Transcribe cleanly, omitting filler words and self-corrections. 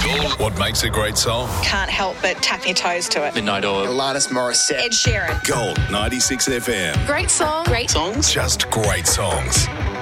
What makes a great song? Can't help but tap your toes to it. Midnight Oil. Alanis Morissette. Ed Sheeran. Gold 96 FM. Great song. Great Just great songs.